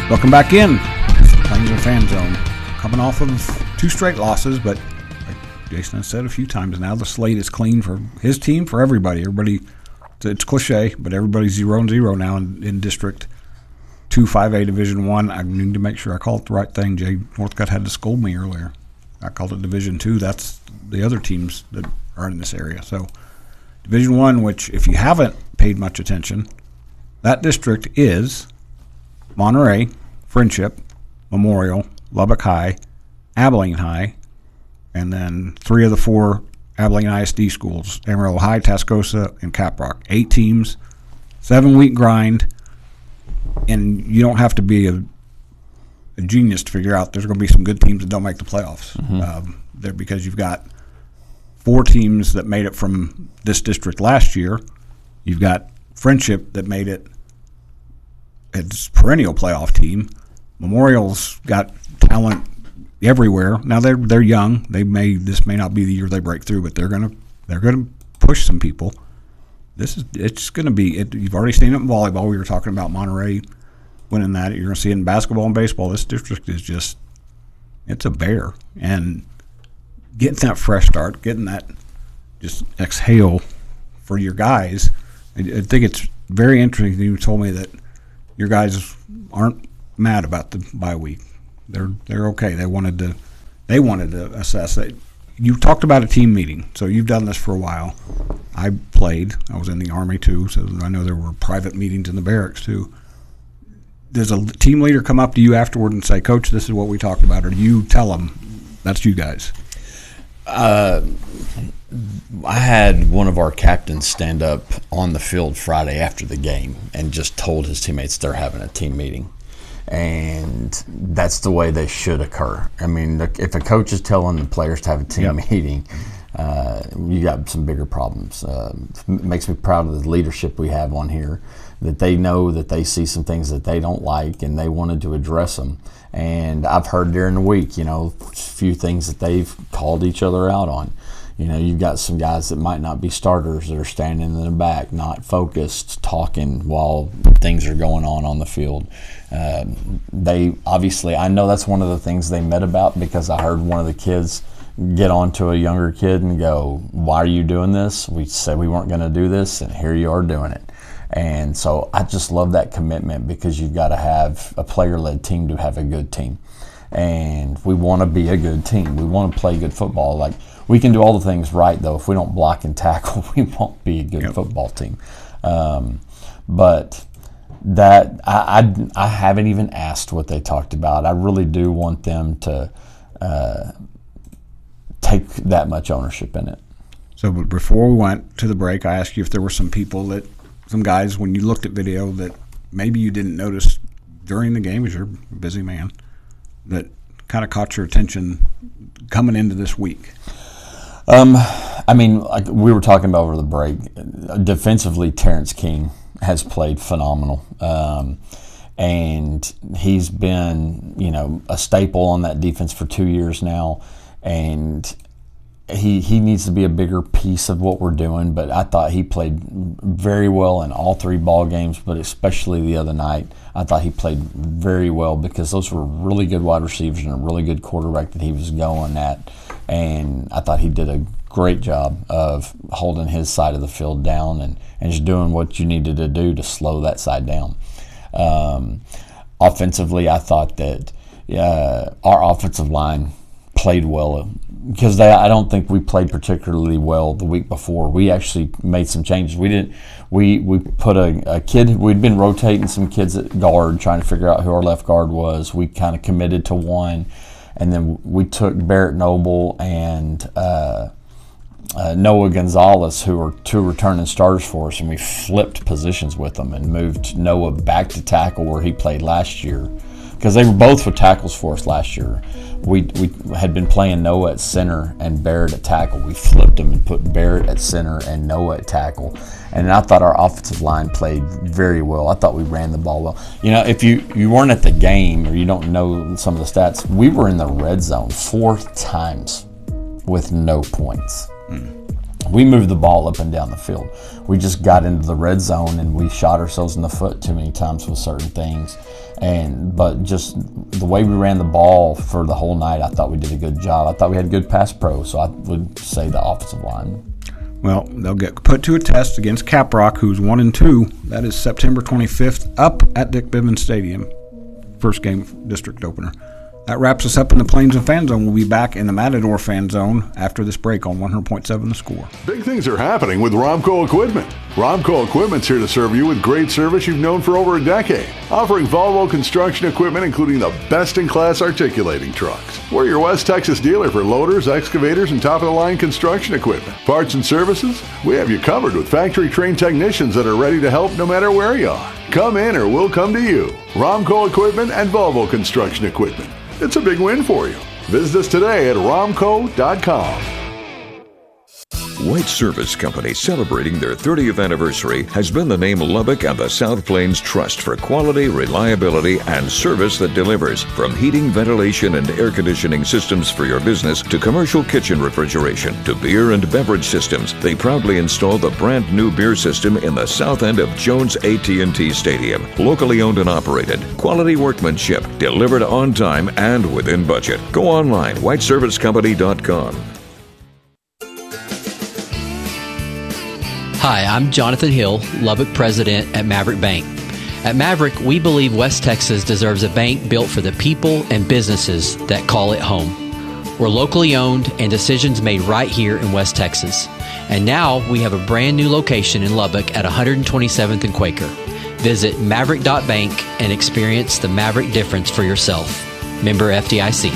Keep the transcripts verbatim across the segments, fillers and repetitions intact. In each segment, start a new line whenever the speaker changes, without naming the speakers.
Welcome back in. Plains and Fan Zone. Coming off of two straight losses, but like Jason has said a few times now, the slate is clean for his team, for everybody. Everybody, it's cliche, but everybody's zero and zero now in, in District two five A Division One. I. I need to make sure I call it the right thing. Jay Northcutt had to scold me earlier. I called it Division Two. That's the other teams that are in this area. So Division One, which if you haven't paid much attention, that district is Monterey, Friendship, Memorial, Lubbock High, Abilene High, and then three of the four Abilene I S D schools, Amarillo High, Tascosa, and Caprock. Eight teams, seven-week grind, and you don't have to be a, a genius to figure out there's going to be some good teams that don't make the playoffs. Mm-hmm. Um, there because you've got four teams that made it from this district last year. You've got Friendship that made it. It's a perennial playoff team. Memorial's got talent everywhere. Now they're they're young. They may this may not be the year they break through, but they're gonna they're gonna push some people. This is it's gonna be. It, you've already seen it in volleyball. We were talking about Monterey winning that. You're gonna see it in basketball and baseball. This district is just it's a bear, and getting that fresh start, getting that just exhale for your guys. I, I think it's very interesting. You told me that your guys aren't mad about the bye week. They're they're okay. They wanted to they wanted to assess it. You talked about a team meeting, so you've done this for a while. I played. I was in the Army too, so I know there were private meetings in the barracks too. Does a team leader come up to you afterward and say, "Coach, this is what we talked about," or do you tell them that's you guys?
Uh, I had one of our captains stand up on the field Friday after the game and just told his teammates they're having a team meeting. And that's the way they should occur. I mean, if a coach is telling the players to have a team yep. meeting, uh, you got some bigger problems. Uh, it makes me proud of the leadership we have on here, that they know that they see some things that they don't like and they wanted to address them. And I've heard during the week, you know, a few things that they've called each other out on. You know, you've got some guys that might not be starters that are standing in the back, not focused, talking while things are going on on the field. Uh, they obviously, I know that's one of the things they met about, because I heard one of the kids get on to a younger kid and go, "Why are you doing this? We said we weren't going to do this, and here you are doing it." And so I just love that commitment, because you've got to have a player-led team to have a good team. And we want to be a good team. We want to play good football. Like, we can do all the things right, though. If we don't block and tackle, we won't be a good yep. football team. Um, but that I, I, I haven't even asked what they talked about. I really do want them to uh, take that much ownership in it.
So before we went to the break, I asked you if there were some people that, some guys, when you looked at video, that maybe you didn't notice during the game, because you're a busy man, that kind of caught your attention coming into this week.
Um, I mean, like we were talking about over the break, defensively, Terrence King has played phenomenal. Um, and he's been, you know, a staple on that defense for two years now. And he he needs to be a bigger piece of what we're doing. But I thought he played very well in all three ball games, but especially the other night. I thought he played very well, because those were really good wide receivers and a really good quarterback that he was going at. And I thought he did a great job of holding his side of the field down and, and just doing what you needed to do to slow that side down. Um, offensively, I thought that uh, our offensive line played well, because they, I don't think we played particularly well the week before. We actually made some changes. We didn't. We we put a, a kid. We'd been rotating some kids at guard, trying to figure out who our left guard was. We kind of committed to one, and then we took Barrett Noble and uh, uh, Noah Gonzalez, who were two returning starters for us, and we flipped positions with them and moved Noah back to tackle where he played last year, because they were both with tackles for us last year. We we had been playing Noah at center and Barrett at tackle. We flipped them and put Barrett at center and Noah at tackle. And I thought our offensive line played very well. I thought we ran the ball well. You know, if you, you weren't at the game or you don't know some of the stats, we were in the red zone four times with no points. Mm. we moved the ball up and down the field. We just got into the red zone and we shot ourselves in the foot too many times with certain things. And but just the way we ran the ball for the whole night, I thought we did a good job. I thought we had good pass pro, so I would say the offensive line.
Well, they'll get put to a test against Caprock, who's one and two. That is September twenty-fifth, up at Dick Bivens Stadium. First game, district opener. That wraps us up in the Plains and Fan Zone. We'll be back in the Matador Fan Zone after this break on one hundred point seven The Score.
Big things are happening with Romco Equipment. Romco Equipment's here to serve you with great service you've known for over a decade, offering Volvo construction equipment, including the best-in-class articulating trucks. We're your West Texas dealer for loaders, excavators, and top-of-the-line construction equipment. Parts and services, we have you covered with factory-trained technicians that are ready to help no matter where you are. Come in or we'll come to you. Romco Equipment and Volvo Construction Equipment. It's a big win for you. Visit us today at romco dot com.
White Service Company, celebrating their thirtieth anniversary, has been the name Lubbock and the South Plains trust for quality, reliability, and service that delivers. From heating, ventilation, and air conditioning systems for your business to commercial kitchen refrigeration to beer and beverage systems, they proudly install the brand new beer system in the south end of Jones A T and T Stadium. Locally owned and operated, quality workmanship, delivered on time and within budget. Go online, white service company dot com.
Hi, I'm Jonathan Hill, Lubbock president at Maverick Bank. At Maverick, we believe West Texas deserves a bank built for the people and businesses that call it home. We're locally owned and decisions made right here in West Texas. And now we have a brand new location in Lubbock at one hundred twenty-seventh and Quaker. Visit maverick dot bank and experience the Maverick difference for yourself. Member F D I C.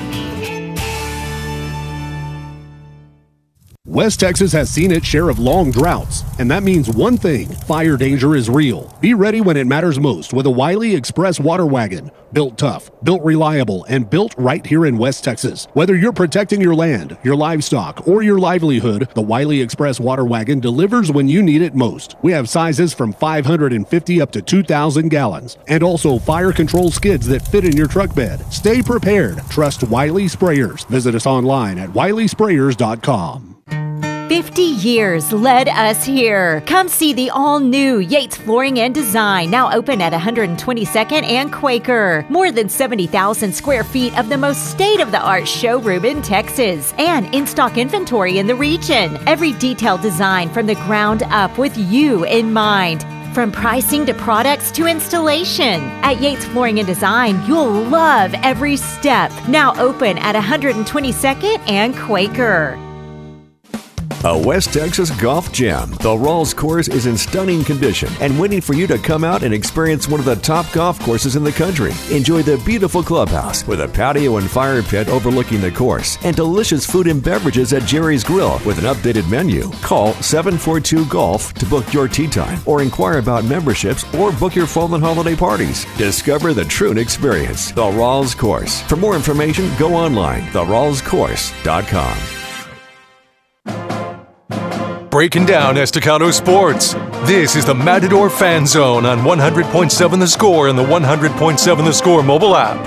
West Texas has seen its share of long droughts, and that means one thing: fire danger is real. Be ready when it matters most with a Wiley Express water wagon. Built tough, built reliable, and built right here in West Texas. Whether you're protecting your land, your livestock, or your livelihood, the Wiley Express water wagon delivers when you need it most. We have sizes from five hundred fifty up to two thousand gallons, and also fire control skids that fit in your truck bed. Stay prepared. Trust Wiley Sprayers. Visit us online at wiley sprayers dot com.
fifty years led us here. Come see the all-new Yates Flooring and Design, now open at one hundred twenty-second and Quaker. More than seventy thousand square feet of the most state-of-the-art showroom in Texas, and in-stock inventory in the region. Every detailed design from the ground up with you in mind. From pricing to products to installation. At Yates Flooring and Design, you'll love every step. Now open at one hundred twenty-second and Quaker.
A West Texas golf gem. The Rawls course is in stunning condition and waiting for you to come out and experience one of the top golf courses in the country. Enjoy the beautiful clubhouse with a patio and fire pit overlooking the course and delicious food and beverages at Jerry's Grill with an updated menu. Call seven four two golf to book your tee time or inquire about memberships or book your fall and holiday parties. Discover the Troon experience. The Rawls course. For more information, go online, the rawls course dot com.
Breaking down Estacado sports. This is the Matador Fan Zone on one hundred point seven The Score and the one hundred point seven The Score mobile app.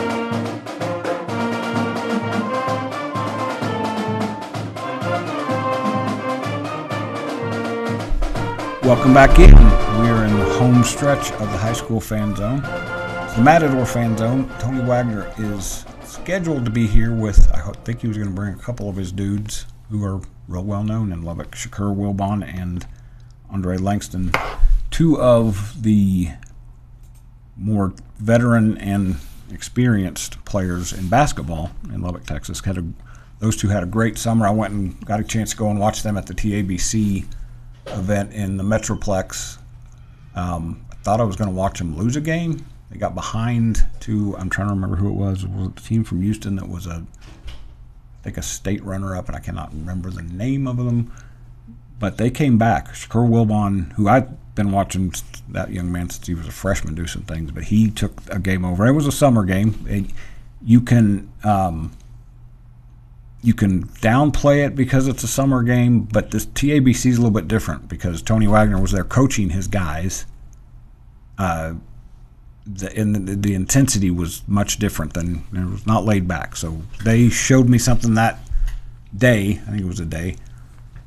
Welcome back in. We're in the home stretch of the high school fan zone. It's the Matador Fan Zone. Tony Wagner is scheduled to be here with, I think he was going to bring a couple of his dudes who are real well known in Lubbock, Shakur Wilbon and Andre Langston, two of the more veteran and experienced players in basketball in Lubbock, Texas. Had a, those two had a great summer. I went and got a chance to go and watch them at the T A B C event in the Metroplex. Um, I thought I was going to watch them lose a game. They got behind to, I'm trying to remember who it was. It was a team from Houston that was a I think a state runner-up, and I cannot remember the name of them, but they came back. Shakur Wilbon, who I've been watching that young man since he was a freshman, do some things, but he took a game over. It was a summer game. It, you can um, you can downplay it because it's a summer game, but this T A B C is a little bit different because Tony Wagner was there coaching his guys. Uh, The, and the, the intensity was much different than it was not laid back. So they showed me something that day. I think it was a day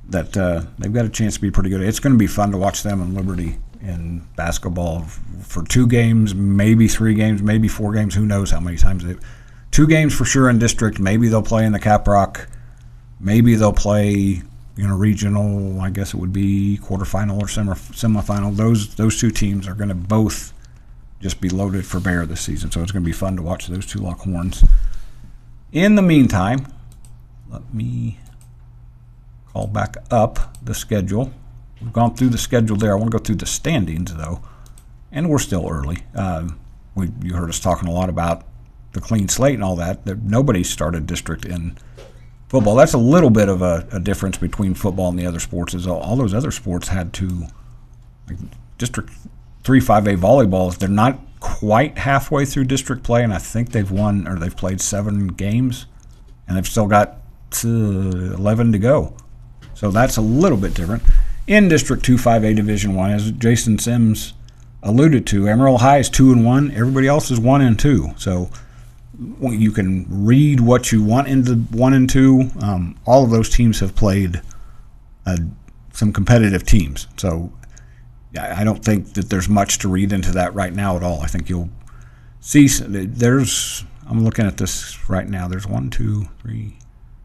that uh, they've got a chance to be pretty good. It's going to be fun to watch them and Liberty in basketball for two games, maybe three games, maybe four games. Who knows how many times they two games for sure in district. Maybe they'll play in the Caprock. Maybe they'll play, you know, regional. I guess it would be quarterfinal or semi semifinal. Those those two teams are going to both just be loaded for bear this season. So it's going to be fun to watch those two lock horns. In the meantime, let me call back up the schedule. We've gone through the schedule there. I want to go through the standings, though, and we're still early. Uh, we, you heard us talking a lot about the clean slate and all that. That nobody started district in football. That's a little bit of a, a difference between football and the other sports. Is all, all those other sports had to, like District three five A volleyballs, they're not quite halfway through district play, and I think they've won or they've played seven games, and they've still got uh, eleven to go. So that's a little bit different. In District two five A Division One, as Jason Sims alluded to, Emerald High is two and one. Everybody else is one and two. So you can read what you want into one and two. Um, all of those teams have played uh, some competitive teams. So I don't think that there's much to read into that right now at all. I think you'll see there's. I'm looking at this right now. There's one, two, three.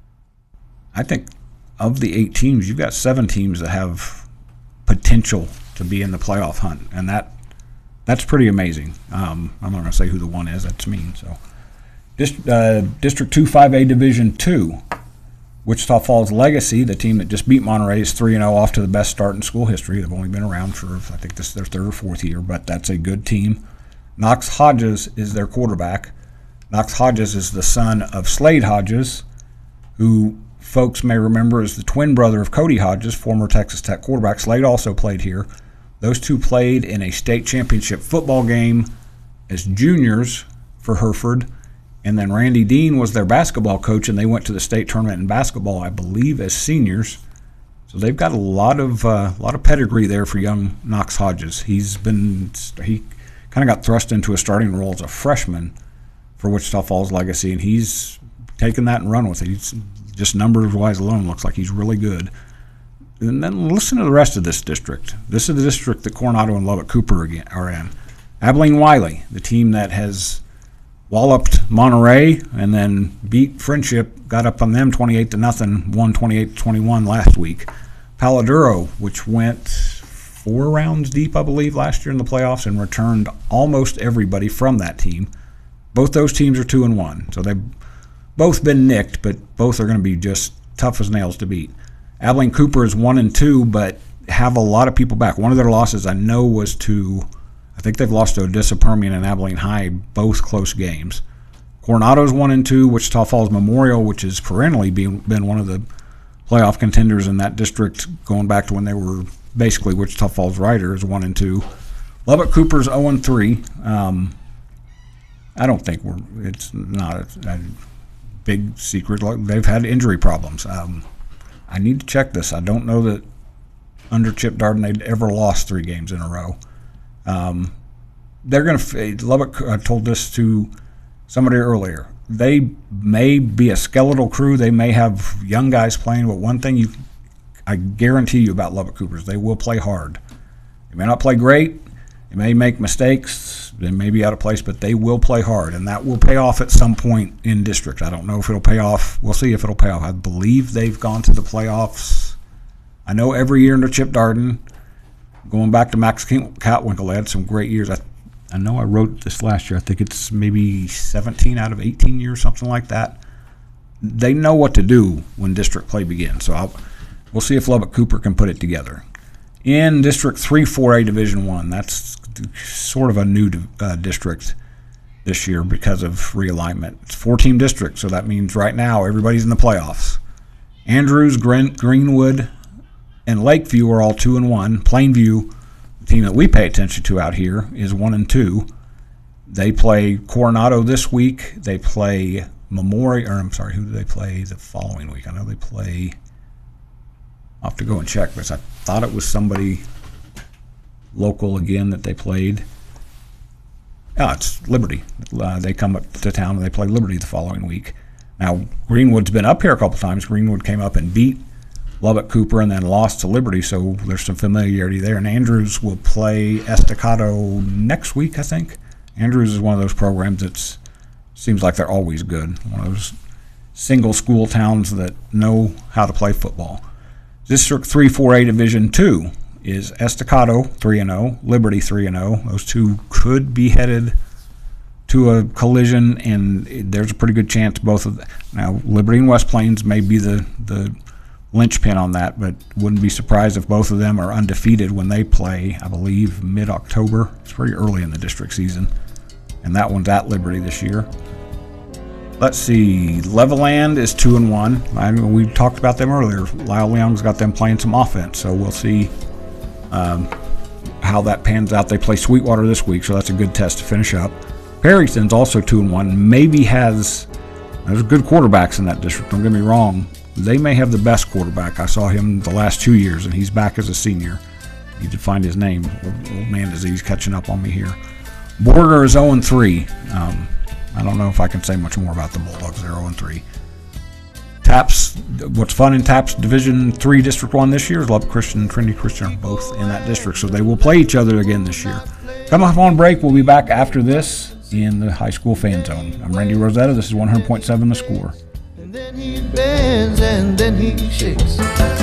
I think of the eight teams, you've got seven teams that have potential to be in the playoff hunt, and that that's pretty amazing. Um, I'm not going to say who the one is. That's mean. So, Dist- uh, District two five A Division Two, Wichita Falls Legacy, the team that just beat Monterey, is three and oh, off to the best start in school history. They've only been around for I think this is their third or fourth year, but that's a good team. Knox Hodges is their quarterback. Knox Hodges is the son of Slade Hodges, who folks may remember is the twin brother of Cody Hodges, former Texas Tech quarterback. Slade also played here. Those two played in a state championship football game as juniors for Hereford. And then Randy Dean was their basketball coach, and they went to the state tournament in basketball, I believe, as seniors. So they've got a lot of uh, lot of pedigree there for young Knox Hodges. He's been he kind of got thrust into a starting role as a freshman for Wichita Falls Legacy, and he's taken that and run with it. He's just numbers-wise alone looks like he's really good. And then listen to the rest of this district. This is the district that Coronado and Lubbock Cooper are in. Abilene Wiley, the team that has walloped Monterey and then beat Friendship, got up on them twenty-eight to nothing, won twenty-eight to twenty-one last week. Palo Duro, which went four rounds deep, I believe, last year in the playoffs and returned almost everybody from that team. Both those teams are two and one, so they've both been nicked, but both are going to be just tough as nails to beat. Abilene Cooper is one and two, but have a lot of people back. One of their losses I know was to, I think they've lost to Odessa Permian and Abilene High, both close games. Coronado's one and two. Wichita Falls Memorial, which has perennially been, been one of the playoff contenders in that district, going back to when they were basically Wichita Falls Riders, one and two. Lubbock Cooper's zero and three. Um, I don't think we're. It's not a, a big secret. They've had injury problems. Um, I need to check this. I don't know that under Chip Darden they'd ever lost three games in a row. Um, they're going to. Lubbock uh, told this to somebody earlier. They may be a skeletal crew. They may have young guys playing, but one thing you, I guarantee you about Lubbock Coopers, they will play hard. They may not play great. They may make mistakes. They may be out of place, but they will play hard, and that will pay off at some point in district. I don't know if it'll pay off. We'll see if it'll pay off. I believe they've gone to the playoffs. I know every year under Chip Darden, going back to Max Catwinkle, they had some great years. I, I know I wrote this last year. I think it's maybe seventeen out of eighteen years, something like that. They know what to do when district play begins, so I'll, we'll see if Lubbock Cooper can put it together. In District three four A Division One, that's sort of a new uh, district this year because of realignment. It's a four-team district, so that means right now everybody's in the playoffs. Andrews, Green, Greenwood, and Lakeview are all two and one. Plainview, the team that we pay attention to out here, is one and two. They play Coronado this week. They play Memorial, or I'm sorry, who do they play the following week? I know they play. I'll have to go and check, because I thought it was somebody local again that they played. Oh, it's Liberty. Uh, they come up to town and they play Liberty the following week. Now, Greenwood's been up here a couple times. Greenwood came up and beat Lubbock Cooper and then lost to Liberty, so there's some familiarity there. And Andrews will play Estacado next week, I think. Andrews is one of those programs that seems like they're always good. One of those single school towns that know how to play football. District three four A Division two is Estacado three and oh, Liberty three and oh. Those two could be headed to a collision, and there's a pretty good chance both of them. Now, Liberty and West Plains may be the, the linchpin on that, but wouldn't be surprised if both of them are undefeated when they play, I believe, mid-October. It's pretty early in the district season, and that one's at Liberty this year. Let's see. Levelland is two and one. I mean, we talked about them earlier. Lyle Leong's got them playing some offense, so we'll see um, how that pans out. They play Sweetwater this week, so that's a good test to finish up. Perryton's also two and one. Maybe has there's good quarterbacks in that district. Don't get me wrong. They may have the best quarterback. I saw him the last two years, and he's back as a senior. Need to find his name. Old man disease catching up on me here. Borger is oh and three. Um, I don't know if I can say much more about the Bulldogs. They're oh and three. Taps. What's fun in Taps Division three District one this year is Lubbock Christian and Trinity Christian are both in that district, so they will play each other again this year. Come up on break. We'll be back after this in the High School Fan Zone. I'm Randy Rosetta. This is one hundred point seven The Score.
And then he bends and then he shakes.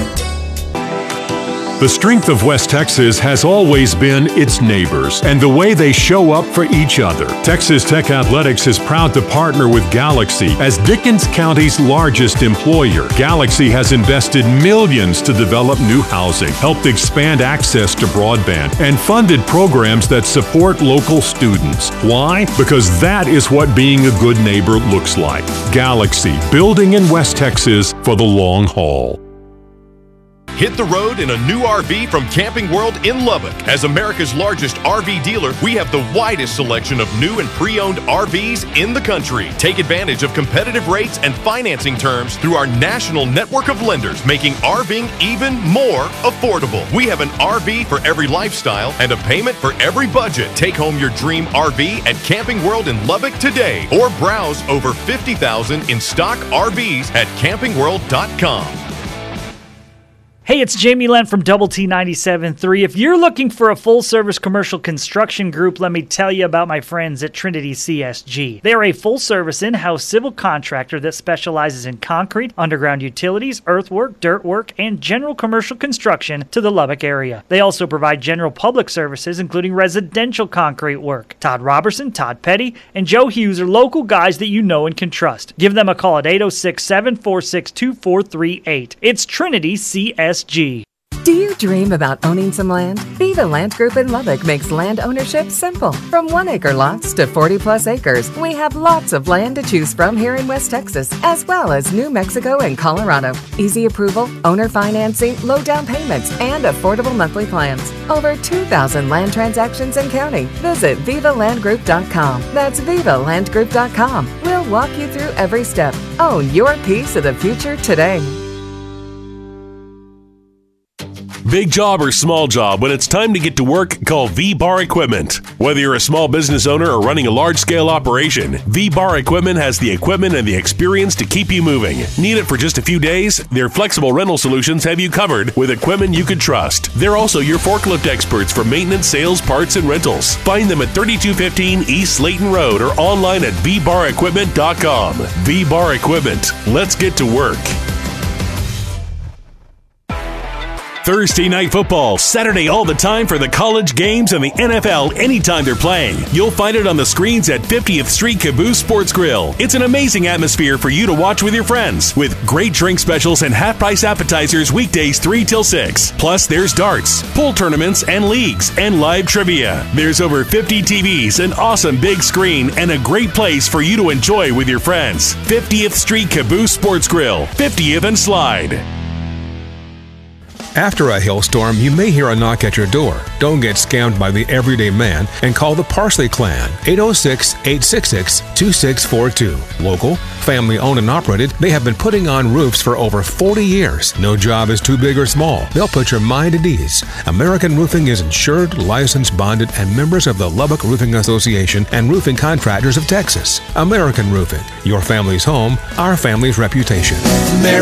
The strength of West Texas has always been its neighbors and the way they show up for each other. Texas Tech Athletics is proud to partner with Galaxy as Dickens County's largest employer. Galaxy has invested millions to develop new housing, helped expand access to broadband, and funded programs that support local students. Why? Because that is what being a good neighbor looks like. Galaxy, building in West Texas for the long haul.
Hit the road in a new R V from Camping World in Lubbock. As America's largest R V dealer, we have the widest selection of new and pre-owned R Vs in the country. Take advantage of competitive rates and financing terms through our national network of lenders, making RVing even more affordable. We have an R V for every lifestyle and a payment for every budget. Take home your dream R V at Camping World in Lubbock today, or browse over fifty thousand in stock R Vs at camping world dot com.
Hey, it's Jamie Lent from Double T ninety-seven point three. If you're looking for a full-service commercial construction group, let me tell you about my friends at Trinity C S G. They are a full-service in-house civil contractor that specializes in concrete, underground utilities, earthwork, dirt work, and general commercial construction to the Lubbock area. They also provide general public services, including residential concrete work. Todd Robertson, Todd Petty, and Joe Hughes are local guys that you know and can trust. Give them a call at eight oh six, seven four six, two four three eight. It's Trinity C S G.
Do you dream about owning some land? Viva Land Group in Lubbock makes land ownership simple. From one-acre lots to forty-plus acres, we have lots of land to choose from here in West Texas, as well as New Mexico and Colorado. Easy approval, owner financing, low down payments, and affordable monthly plans. Over two thousand land transactions and counting. Visit viva land group dot com. That's viva land group dot com. We'll walk you through every step. Own your piece of the future today.
Big job or small job, when it's time to get to work, call V-Bar Equipment. Whether you're a small business owner or running a large-scale operation, V-Bar Equipment has the equipment and the experience to keep you moving. Need it for just a few days? Their flexible rental solutions have you covered with equipment you can trust. They're also your forklift experts for maintenance, sales, parts, and rentals. Find them at thirty-two fifteen East Slayton Road or online at v bar equipment dot com. V-Bar Equipment. Let's get to work. Thursday night football, Saturday all the time for the college games and the N F L anytime they're playing. You'll find it on the screens at fiftieth Street Caboose Sports Grill. It's an amazing atmosphere for you to watch with your friends, with great drink specials and half-price appetizers weekdays three till six. Plus, there's darts, pool tournaments and leagues, and live trivia. There's over fifty T Vs, an awesome big screen, and a great place for you to enjoy with your friends. fiftieth Street Caboose Sports Grill, fiftieth and Slide.
After a hailstorm, you may hear a knock at your door. Don't get scammed by the everyday man and call the Parsley Clan, eight oh six, eight six six, two six four two. Local, family owned and operated, they have been putting on roofs for over forty years. No job is too big or small. They'll put your mind at ease. American Roofing is insured, licensed, bonded, and members of the Lubbock Roofing Association and Roofing Contractors of Texas. American Roofing, your family's home, our family's reputation.
Mary